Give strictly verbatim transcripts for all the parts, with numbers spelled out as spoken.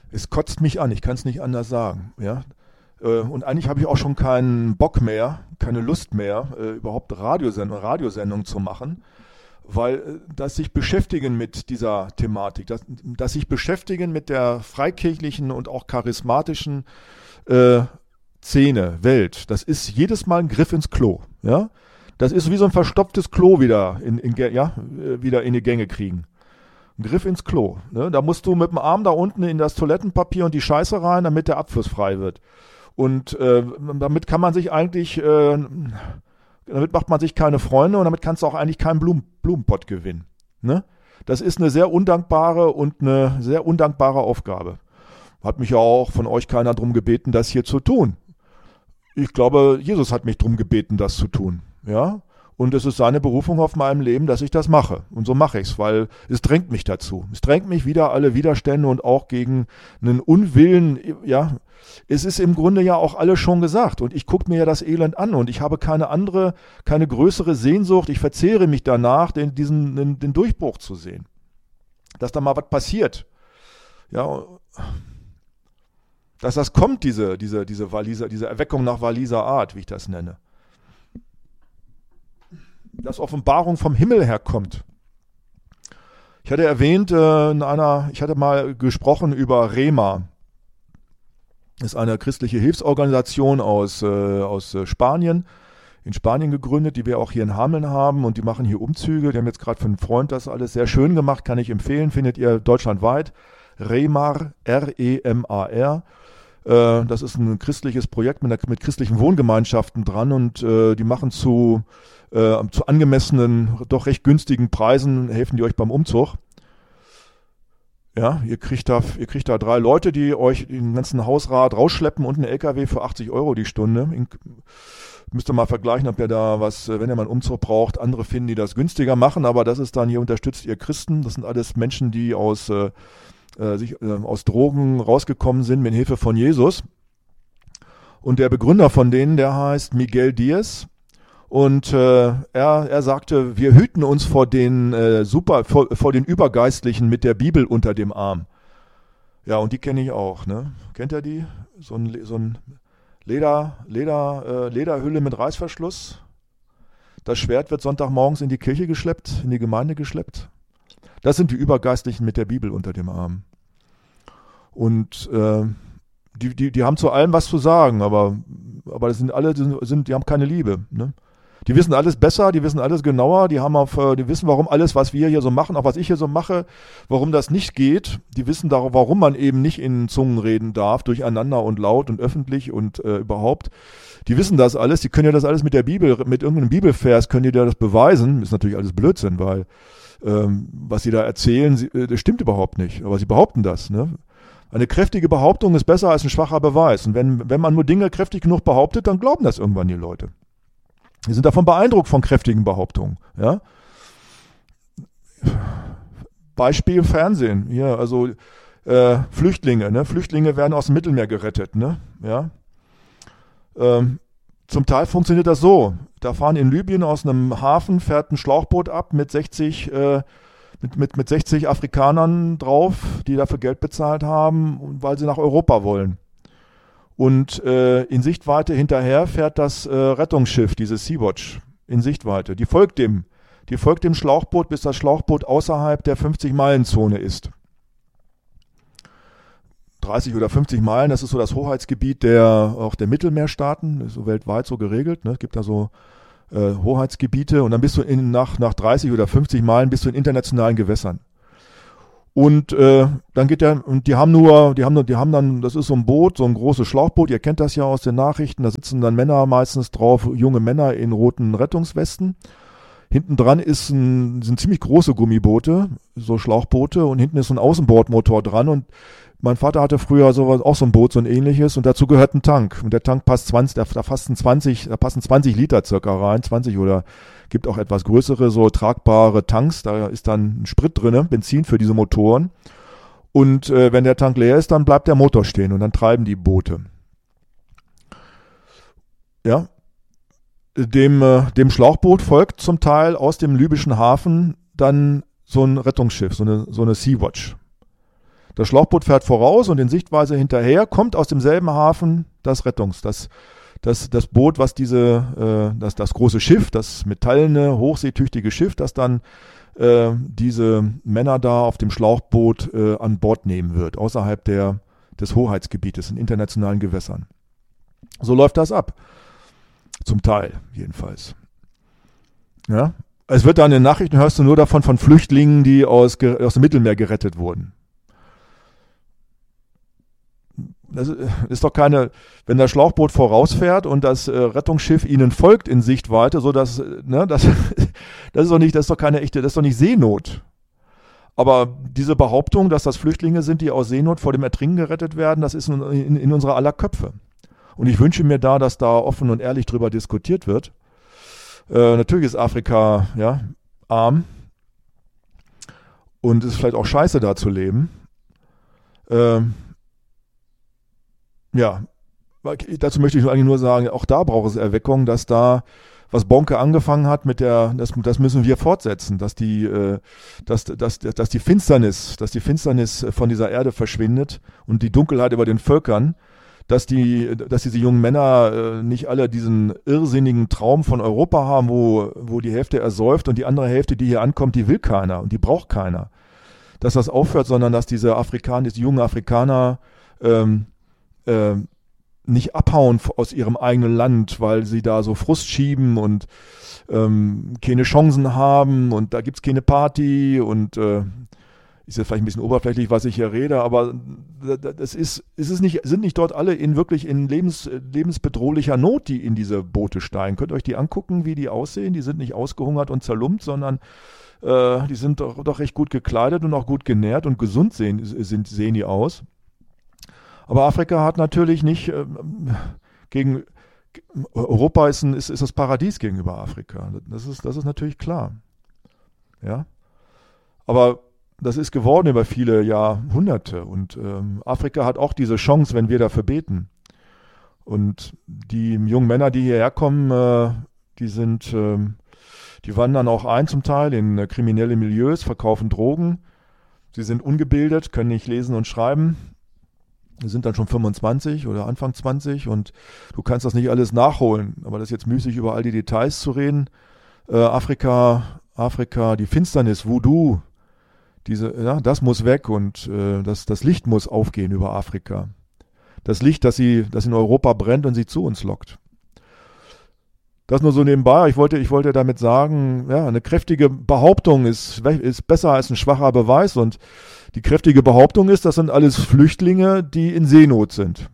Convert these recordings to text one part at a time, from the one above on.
Es kotzt mich an, ich kann es nicht anders sagen. Ja? Äh, und eigentlich habe ich auch schon keinen Bock mehr, keine Lust mehr, äh, überhaupt Radiosendungen Radiosendung zu machen, weil äh, das sich beschäftigen mit dieser Thematik, das, das sich beschäftigen mit der freikirchlichen und auch charismatischen äh, Szene, Welt, das ist jedes Mal ein Griff ins Klo. Ja? Das ist wie so ein verstopftes Klo wieder in, in, ja, wieder in die Gänge kriegen. Ein Griff ins Klo. Ne? Da musst du mit dem Arm da unten in das Toilettenpapier und die Scheiße rein, damit der Abfluss frei wird. Und äh, damit kann man sich eigentlich, äh, damit macht man sich keine Freunde und damit kannst du auch eigentlich keinen Blumen, Blumenpott gewinnen. Ne? Das ist eine sehr undankbare und eine sehr undankbare Aufgabe. Hat mich ja auch von euch keiner drum gebeten, das hier zu tun. Ich glaube, Jesus hat mich drum gebeten, das zu tun. Ja, und es ist seine Berufung auf meinem Leben, dass ich das mache. Und so mache ich es, weil es drängt mich dazu. Es drängt mich wieder alle Widerstände und auch gegen einen Unwillen. Ja, es ist im Grunde ja auch alles schon gesagt. Und ich gucke mir ja das Elend an und ich habe keine andere, keine größere Sehnsucht. Ich verzehre mich danach, den, diesen, den, den Durchbruch zu sehen. Dass da mal was passiert. Ja, dass das kommt, diese, diese, diese, Walliser, diese Erweckung nach Walliser Art, wie ich das nenne. Dass Offenbarung vom Himmel herkommt. Ich hatte erwähnt, äh, in einer, ich hatte mal gesprochen über Rema. Das ist eine christliche Hilfsorganisation aus, äh, aus äh, Spanien, in Spanien gegründet, die wir auch hier in Hameln haben und die machen hier Umzüge. Die haben jetzt gerade für einen Freund das alles sehr schön gemacht, kann ich empfehlen, findet ihr deutschlandweit. Remar, R E M A R. Äh, das ist ein christliches Projekt mit, mit christlichen Wohngemeinschaften dran und äh, die machen zu Äh, zu angemessenen, doch recht günstigen Preisen helfen die euch beim Umzug. Ja, ihr kriegt da, ihr kriegt da drei Leute, die euch den ganzen Hausrat rausschleppen und einen L K W für achtzig Euro die Stunde. Müsst ihr mal vergleichen, ob ihr da was, wenn ihr mal einen Umzug braucht, andere finden, die das günstiger machen, aber das ist dann, hier unterstützt ihr Christen. Das sind alles Menschen, die aus, äh, sich, äh, aus Drogen rausgekommen sind mit Hilfe von Jesus. Und der Begründer von denen, der heißt Miguel Diaz. Und äh, er, er sagte, wir hüten uns vor den äh, super, vor, vor den Übergeistlichen mit der Bibel unter dem Arm. Ja, und die kenne ich auch, ne? Kennt ihr die? So ein, so ein Leder, Leder, äh, Lederhülle mit Reißverschluss. Das Schwert wird Sonntagmorgens in die Kirche geschleppt, in die Gemeinde geschleppt. Das sind die Übergeistlichen mit der Bibel unter dem Arm. Und äh, die, die, die haben zu allem was zu sagen, aber, aber das sind alle, die, sind, die haben keine Liebe, ne? Die wissen alles besser, die wissen alles genauer, die haben auf, die wissen, warum alles, was wir hier so machen, auch was ich hier so mache, warum das nicht geht. Die wissen darum, warum man eben nicht in Zungen reden darf, durcheinander und laut und öffentlich und äh, überhaupt. Die wissen das alles, die können ja das alles mit der Bibel, mit irgendeinem Bibelvers können die da das beweisen. Ist natürlich alles Blödsinn, weil ähm, was sie da erzählen, sie, äh, das stimmt überhaupt nicht. Aber sie behaupten das, ne? Eine kräftige Behauptung ist besser als ein schwacher Beweis. Und wenn, wenn man nur Dinge kräftig genug behauptet, dann glauben das irgendwann die Leute. Die sind davon beeindruckt von kräftigen Behauptungen. Ja? Beispiel Fernsehen. Hier, also äh, Flüchtlinge. Ne? Flüchtlinge werden aus dem Mittelmeer gerettet. Ne? Ja? Ähm, zum Teil funktioniert das so. Da fahren in Libyen aus einem Hafen, fährt ein Schlauchboot ab mit sechzig, äh, mit, mit, mit sechzig Afrikanern drauf, die dafür Geld bezahlt haben, weil sie nach Europa wollen. Und äh, in Sichtweite hinterher fährt das äh, Rettungsschiff, dieses Sea-Watch, in Sichtweite. Die folgt dem. Die folgt dem Schlauchboot, bis das Schlauchboot außerhalb der fünfzig-Meilen-Zone ist. dreißig oder fünfzig Meilen, das ist so das Hoheitsgebiet der, auch der Mittelmeerstaaten, das ist so weltweit so geregelt. Ne? Es gibt da so äh, Hoheitsgebiete und dann bist du in, nach, nach dreißig oder fünfzig Meilen bist du in internationalen Gewässern. Und äh, dann geht der, und die haben nur, die haben nur, die haben dann, das ist so ein Boot, so ein großes Schlauchboot, ihr kennt das ja aus den Nachrichten, da sitzen dann Männer meistens drauf, junge Männer in roten Rettungswesten. Hinten dran ist ein, sind ziemlich große Gummiboote, so Schlauchboote, und hinten ist so ein Außenbordmotor dran. Und mein Vater hatte früher sowas, auch so ein Boot, so ein ähnliches, und dazu gehört ein Tank. Und der Tank passt zwanzig, da, da passen zwanzig, da passen zwanzig Liter circa rein, zwanzig oder gibt auch etwas größere, so tragbare Tanks. Da ist dann Sprit drinne, Benzin für diese Motoren. Und äh, wenn der Tank leer ist, dann bleibt der Motor stehen und dann treiben die Boote. Ja. Dem, äh, dem Schlauchboot folgt zum Teil aus dem libyschen Hafen dann so ein Rettungsschiff, so eine, so eine Sea-Watch. Das Schlauchboot fährt voraus und in Sichtweise hinterher kommt aus demselben Hafen das Rettungs, das, das, das Boot, was diese, äh, das, das große Schiff, das metallene, hochseetüchtige Schiff, das dann äh, diese Männer da auf dem Schlauchboot äh, an Bord nehmen wird, außerhalb der, des Hoheitsgebietes in internationalen Gewässern. So läuft das ab. Zum Teil, jedenfalls. Ja. Es wird dann in den Nachrichten, hörst du nur davon, von Flüchtlingen, die aus, aus dem Mittelmeer gerettet wurden. Das ist doch keine, wenn das Schlauchboot vorausfährt und das äh, Rettungsschiff ihnen folgt in Sichtweite, so dass, ne, das, das ist doch nicht, das ist doch keine echte, das ist doch nicht Seenot. Aber diese Behauptung, dass das Flüchtlinge sind, die aus Seenot vor dem Ertrinken gerettet werden, das ist in, in, in unserer aller Köpfe. Und ich wünsche mir da, dass da offen und ehrlich drüber diskutiert wird. Äh, natürlich ist Afrika, ja, arm und es ist vielleicht auch scheiße, da zu leben. Ähm, ja, dazu möchte ich eigentlich nur sagen, auch da braucht es Erweckung, dass da, was Bonke angefangen hat mit der, das, das müssen wir fortsetzen, dass die, äh, dass, dass, dass die Finsternis, dass die Finsternis von dieser Erde verschwindet und die Dunkelheit über den Völkern, dass die, dass diese jungen Männer äh, nicht alle diesen irrsinnigen Traum von Europa haben, wo, wo die Hälfte ersäuft und die andere Hälfte, die hier ankommt, die will keiner und die braucht keiner. Dass das aufhört, sondern dass diese Afrikaner, diese jungen Afrikaner ähm, äh, nicht abhauen aus ihrem eigenen Land, weil sie da so Frust schieben und ähm, keine Chancen haben und da gibt's keine Party und äh, ist jetzt vielleicht ein bisschen oberflächlich, was ich hier rede, aber das ist, ist es nicht, sind nicht dort alle in wirklich in lebens, lebensbedrohlicher Not, die in diese Boote steigen. Könnt ihr euch die angucken, wie die aussehen? Die sind nicht ausgehungert und zerlumpt, sondern äh, die sind doch, doch recht gut gekleidet und auch gut genährt und gesund sehen, sind, sehen die aus. Aber Afrika hat natürlich nicht äh, gegen Europa ist, ein, ist, ist das Paradies gegenüber Afrika. Das ist, das ist natürlich klar. Ja. Aber das ist geworden über viele Jahrhunderte und ähm, Afrika hat auch diese Chance, wenn wir dafür beten. Und die jungen Männer, die hierher kommen, äh, die sind, äh, die wandern auch ein zum Teil in äh, kriminelle Milieus, verkaufen Drogen. Sie sind ungebildet, können nicht lesen und schreiben. Die sind dann schon fünfundzwanzig oder Anfang zwanzig und du kannst das nicht alles nachholen. Aber das ist jetzt müßig, über all die Details zu reden. Äh, Afrika, Afrika, die Finsternis, Voodoo, diese, ja, das muss weg und äh, das, das Licht muss aufgehen über Afrika. Das Licht, das, sie, das in Europa brennt und sie zu uns lockt. Das nur so nebenbei. Ich wollte, ich wollte damit sagen, ja, eine kräftige Behauptung ist, ist besser als ein schwacher Beweis und die kräftige Behauptung ist, das sind alles Flüchtlinge, die in Seenot sind.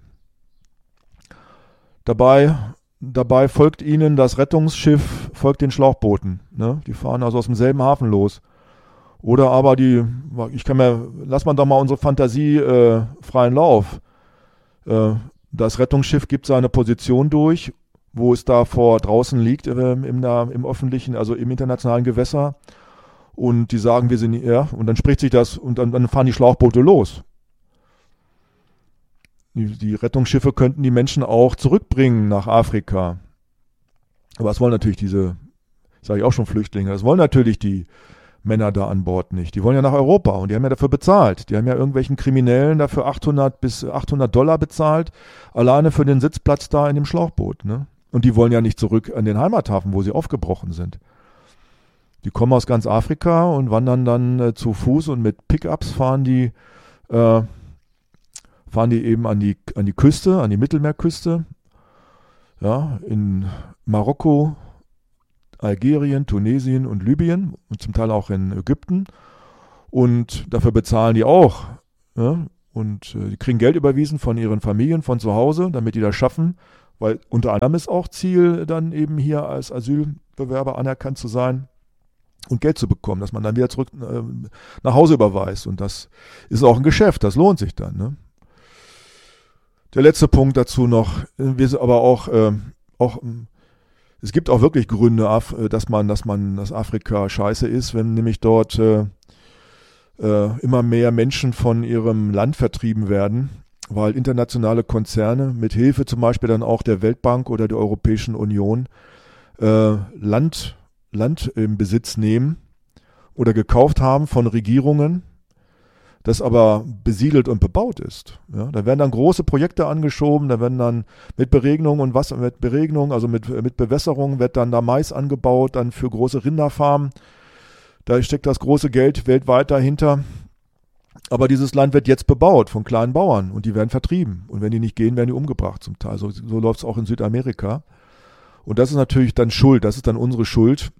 Dabei, dabei folgt ihnen das Rettungsschiff, folgt den Schlauchbooten. Ne? Die fahren also aus demselben Hafen los. Oder aber die, ich kann mir, lass man doch mal unsere Fantasie äh, freien Lauf. Äh, das Rettungsschiff gibt seine Position durch, wo es da vor draußen liegt äh, im, im öffentlichen, also im internationalen Gewässer. Und die sagen, wir sind, ja, und dann spricht sich das, und dann, dann fahren die Schlauchboote los. Die, die Rettungsschiffe könnten die Menschen auch zurückbringen nach Afrika. Aber das wollen natürlich diese, sage ich auch schon, Flüchtlinge, das wollen natürlich die Männer da an Bord nicht. Die wollen ja nach Europa und die haben ja dafür bezahlt. Die haben ja irgendwelchen Kriminellen dafür achthundert bis achthundert Dollar bezahlt, alleine für den Sitzplatz da in dem Schlauchboot. Ne? Und die wollen ja nicht zurück an den Heimathafen, wo sie aufgebrochen sind. Die kommen aus ganz Afrika und wandern dann äh, zu Fuß und mit Pickups fahren die, äh, fahren die eben an die, an die Küste, an die Mittelmeerküste. Ja, in Marokko, Algerien, Tunesien und Libyen und zum Teil auch in Ägypten. Und dafür bezahlen die auch. Ja? Und äh, die kriegen Geld überwiesen von ihren Familien, von zu Hause, damit die das schaffen. Weil unter anderem ist auch Ziel, dann eben hier als Asylbewerber anerkannt zu sein und Geld zu bekommen, dass man dann wieder zurück äh, nach Hause überweist. Und das ist auch ein Geschäft, das lohnt sich dann. Ne? Der letzte Punkt dazu noch, wir sind aber auch, äh, auch es gibt auch wirklich Gründe, dass man, dass man, dass Afrika scheiße ist, wenn nämlich dort äh, äh, immer mehr Menschen von ihrem Land vertrieben werden, weil internationale Konzerne mit Hilfe zum Beispiel dann auch der Weltbank oder der Europäischen Union äh, Land, Land im Besitz nehmen oder gekauft haben von Regierungen, das aber besiedelt und bebaut ist. Ja, da werden dann große Projekte angeschoben, da werden dann mit Beregnung und Wasser, mit Beregnung, also mit, mit Bewässerung wird dann da Mais angebaut, dann für große Rinderfarmen. Da steckt das große Geld weltweit dahinter. Aber dieses Land wird jetzt bebaut von kleinen Bauern und die werden vertrieben. Und wenn die nicht gehen, werden die umgebracht zum Teil. So, so läuft es auch in Südamerika. Und das ist natürlich dann Schuld, das ist dann unsere Schuld.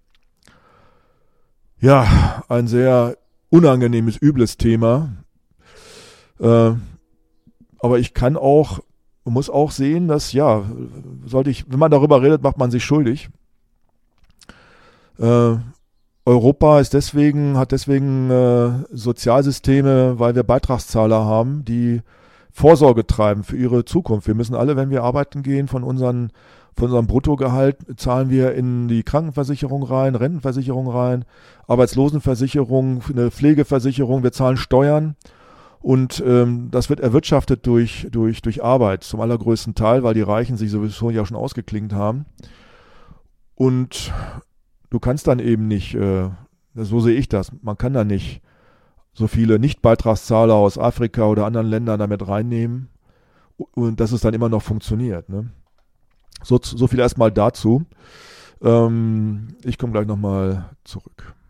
Ja, ein sehr unangenehmes, übles Thema. Äh, aber ich kann auch, muss auch sehen, dass, ja, sollte ich, wenn man darüber redet, macht man sich schuldig. Äh, Europa ist deswegen, hat deswegen äh, Sozialsysteme, weil wir Beitragszahler haben, die Vorsorge treiben für ihre Zukunft. Wir müssen alle, wenn wir arbeiten gehen, von unseren, von unserem Bruttogehalt zahlen wir in die Krankenversicherung rein, Rentenversicherung rein, Arbeitslosenversicherung, eine Pflegeversicherung, wir zahlen Steuern und ähm, das wird erwirtschaftet durch, durch, durch Arbeit zum allergrößten Teil, weil die Reichen sich sowieso ja schon ausgeklingt haben. Und du kannst dann eben nicht, äh, so sehe ich das, man kann da nicht so viele Nicht-Beitragszahler aus Afrika oder anderen Ländern damit reinnehmen und dass es dann immer noch funktioniert. Ne? So, so viel erstmal dazu. Ähm, ich komme gleich nochmal zurück.